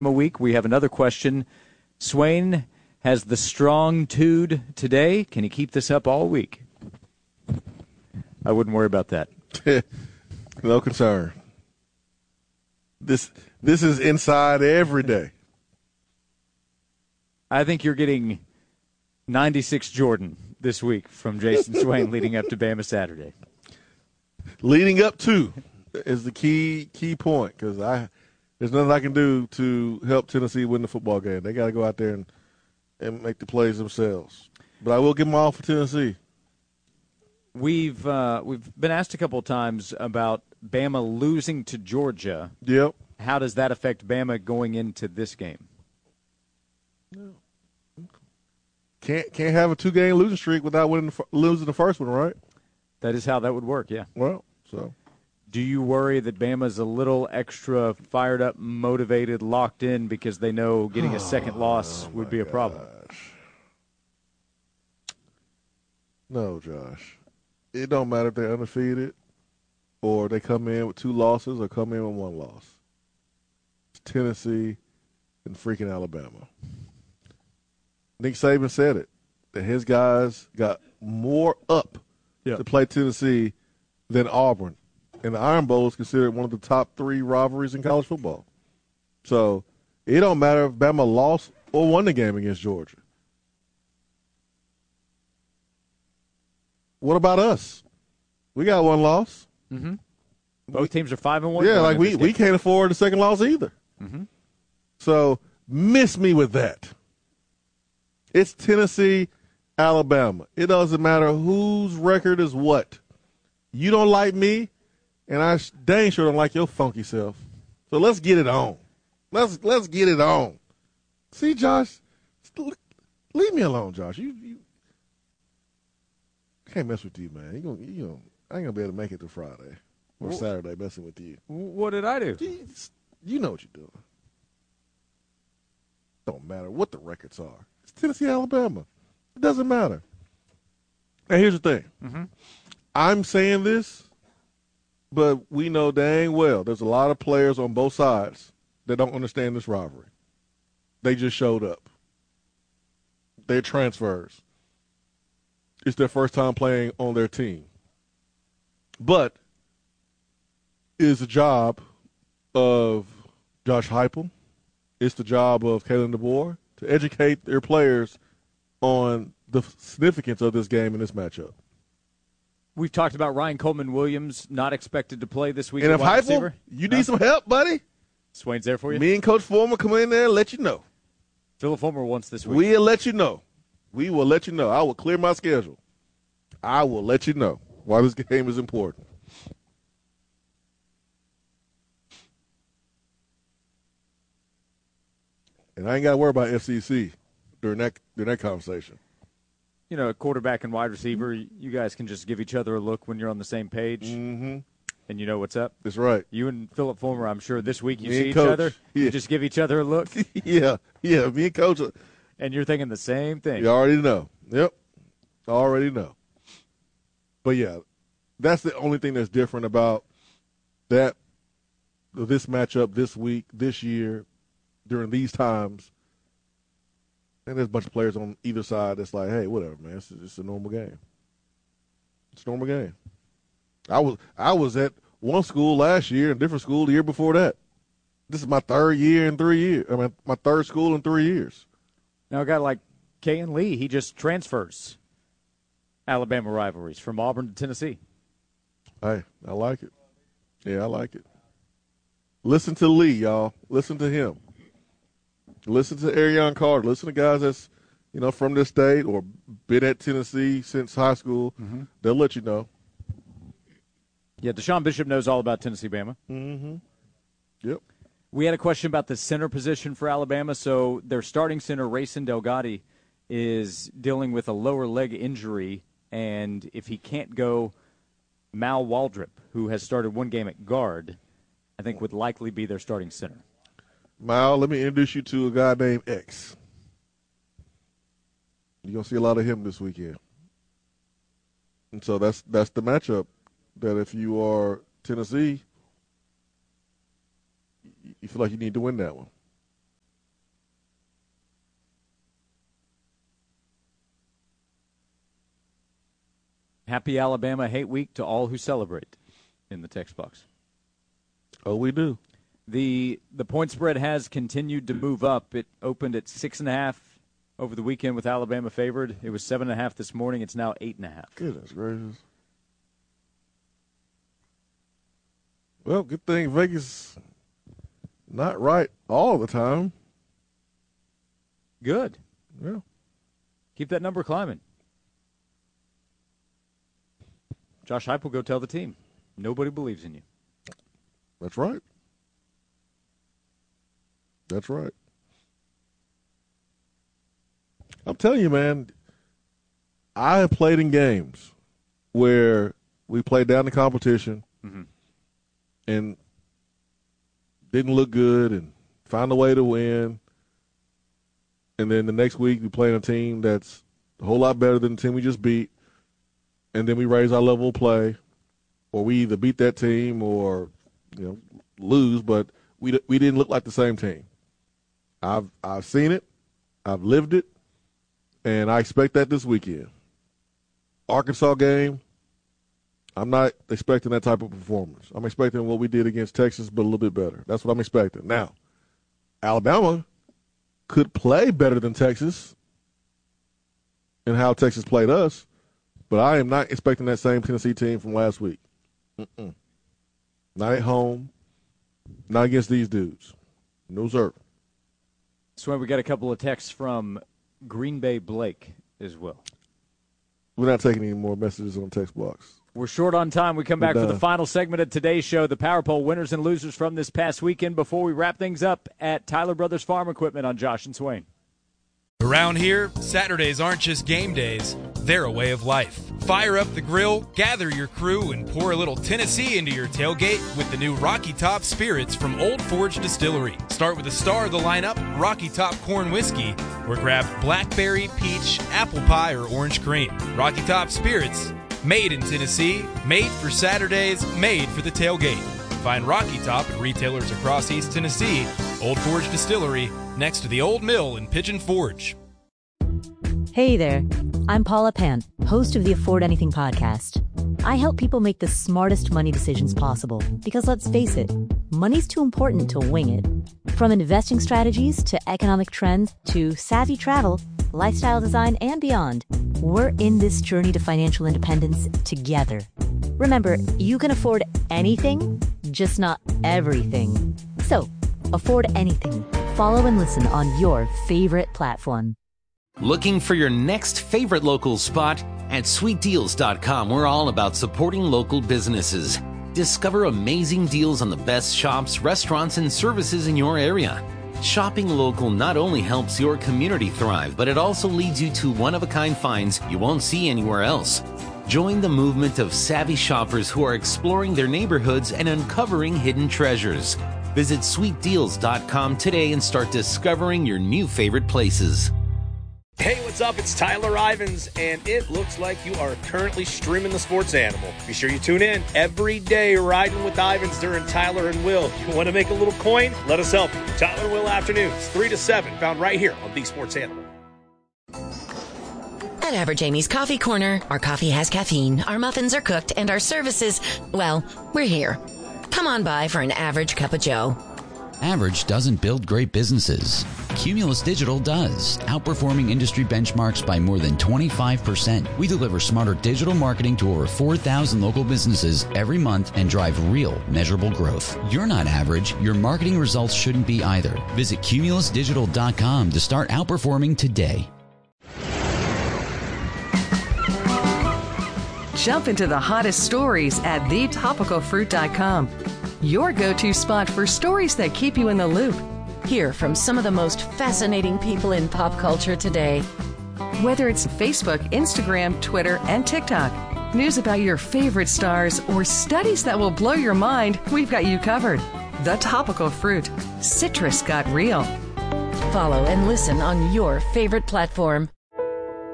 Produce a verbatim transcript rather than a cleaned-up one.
A week. We have another question. Swain has the strong tude today. Can he keep this up all week? I wouldn't worry about that. No concern. This this is inside every day. I think you're getting ninety-six Jordan this week from Jason Swain leading up to Bama Saturday. Leading up to is the key key point because I there's nothing I can do to help Tennessee win the football game. They got to go out there and, and make the plays themselves. But I will give them all for Tennessee. We've uh, we've been asked a couple of times about Bama losing to Georgia. Yep. How does that affect Bama going into this game? No. Can't can't have a two game losing streak without winning the, losing the first one, right? That is how that would work. Yeah. Well, so. Do you worry that Bama's a little extra fired up, motivated, locked in because they know getting a second loss oh would be a gosh. problem? No, Josh. It don't matter if they're undefeated or they come in with two losses or come in with one loss. It's Tennessee and freaking Alabama. Nick Saban said it, that his guys got more up yeah. to play Tennessee than Auburn. And the Iron Bowl is considered one of the top three rivalries in college football. So it don't matter if Bama lost or won the game against Georgia. What about us? We got one loss. Mm-hmm. Both teams are five and one. Yeah, like we, we can't afford the second loss either. Mm-hmm. So miss me with that. It's Tennessee, Alabama. It doesn't matter whose record is what. You don't like me, and I dang sure don't like your funky self. So let's get it on. Let's let's get it on. See, Josh, leave me alone, Josh. You, you can't mess with you, man. You gonna, you know, I ain't gonna be able to make it to Friday or what? Saturday messing with you. What did I do? You, you know what you're doing. Don't matter what the records are. It's Tennessee, Alabama. It doesn't matter. Now, here's the thing. Mm-hmm. I'm saying this, but we know dang well there's a lot of players on both sides that don't understand this rivalry. They just showed up. They're transfers. It's their first time playing on their team. But it is the job of Josh Heupel. It's the job of Kalen DeBoer to educate their players on the significance of this game and this matchup. We've talked about Ryan Coleman Williams not expected to play this week. And at if wide Heupel, receiver. you need huh? some help, buddy. Swain's there for you. Me and Coach Fulmer come in there and let you know. Philip Fulmer wants this week. We'll let you know. We will let you know. I will clear my schedule. I will let you know why this game is important. And I ain't got to worry about F C C during that during that conversation. You know, a quarterback and wide receiver, you guys can just give each other a look when you're on the same page, mm-hmm. and you know what's up. That's right. You and Philip Fulmer, I'm sure this week you me see each Coach, other, yeah. you just give each other a look. yeah, yeah, me and Coach. And you're thinking the same thing. You already know. Yep, already know. But, yeah, that's the only thing that's different about that, this matchup this week, this year, during these times. And there's a bunch of players on either side that's like, hey, whatever, man. It's, it's a normal game. It's a normal game. I was I was at one school last year and a different school the year before that. This is my third year in three years. I mean, my third school in three years. Now, a guy like Kayin Lee, he just transfers Alabama rivalries from Auburn to Tennessee. Hey, I like it. Yeah, I like it. Listen to Lee, y'all. Listen to him. Listen to Arion Carter. Listen to guys that's, you know, from this state or been at Tennessee since high school. Mm-hmm. They'll let you know. Yeah, Deshaun Bishop knows all about Tennessee Bama. Mm-hmm. Yep. We had a question about the center position for Alabama. So their starting center, Rayson Delgatti, is dealing with a lower leg injury. And if he can't go, Mal Waldrop, who has started one game at guard, I think would likely be their starting center. Mal, let me introduce you to a guy named X. You're going to see a lot of him this weekend. And so that's that's the matchup that if you are Tennessee, you feel like you need to win that one. Happy Alabama Hate Week to all who celebrate in the text box. Oh, we do. The the point spread has continued to move up. It opened at six and a half over the weekend with Alabama favored. It was seven and a half this morning. It's now eight and a half. Goodness gracious. Well, good thing Vegas not right all the time. Good. Yeah. Keep that number climbing. Josh Heupel, go tell the team. Nobody believes in you. That's right. That's right. I'm telling you, man, I have played in games where we played down the competition mm-hmm. and didn't look good and found a way to win. And then the next week we play a team that's a whole lot better than the team we just beat. And then we raise our level of play, or we either beat that team or, you know, lose, but we we didn't look like the same team. I've I've seen it, I've lived it, and I expect that this weekend. Arkansas game, I'm not expecting that type of performance. I'm expecting what we did against Texas, but a little bit better. That's what I'm expecting. Now, Alabama could play better than Texas and how Texas played us, but I am not expecting that same Tennessee team from last week. Mm-mm. Not at home, not against these dudes. No, sir. So we got a couple of texts from Green Bay Blake as well. We're not taking any more messages on the text box. We're short on time. We come back for the final segment of today's show, the Power Poll winners and losers from this past weekend, before we wrap things up at Tyler Brothers Farm Equipment on Josh and Swain. Around here, Saturdays aren't just game days, they're a way of life. Fire up the grill, gather your crew, and pour a little Tennessee into your tailgate with the new Rocky Top Spirits from Old Forge Distillery. Start with the star of the lineup, Rocky Top Corn Whiskey, or grab blackberry, peach, apple pie, or orange cream. Rocky Top Spirits, made in Tennessee, made for Saturdays, made for the tailgate. Find Rocky Top at retailers across East Tennessee. Old Forge Distillery, next to the Old Mill in Pigeon Forge. Hey there, I'm Paula Pant, host of the Afford Anything podcast. I help people make the smartest money decisions possible because, let's face it, money's too important to wing it. From investing strategies to economic trends to savvy travel, lifestyle design, and beyond, we're in this journey to financial independence together. Remember, you can afford anything, just not everything. So, afford anything. Follow and listen on your favorite platform. Looking for your next favorite local spot? At sweet deals dot com, we're all about supporting local businesses. Discover amazing deals on the best shops, restaurants, and services in your area. Shopping local not only helps your community thrive, but it also leads you to one-of-a-kind finds you won't see anywhere else. Join the movement of savvy shoppers who are exploring their neighborhoods and uncovering hidden treasures. Visit sweet deals dot com today and start discovering your new favorite places. Hey, what's up? It's Tyler Ivins, and it looks like you are currently streaming the Sports Animal. Be sure you tune in every day, riding with Ivins during Tyler and Will. You want to make a little coin? Let us help you. Tyler and Will Afternoons, three to seven, found right here on The Sports Animal. At Average Amy's Coffee Corner, our coffee has caffeine, our muffins are cooked, and our services, well, we're here. Come on by for an average cup of joe. Average doesn't build great businesses. Cumulus Digital does, outperforming industry benchmarks by more than twenty-five percent. We deliver smarter digital marketing to over four thousand local businesses every month and drive real, measurable growth. You're not average. Your marketing results shouldn't be either. Visit cumulus digital dot com to start outperforming today. Jump into the hottest stories at the topical fruit dot com. Your go-to spot for stories that keep you in the loop. Hear from some of the most fascinating people in pop culture today. Whether it's Facebook, Instagram, Twitter, and TikTok, news about your favorite stars, or studies that will blow your mind, we've got you covered. The Topical Fruit. Citrus got real. Follow and listen on your favorite platform.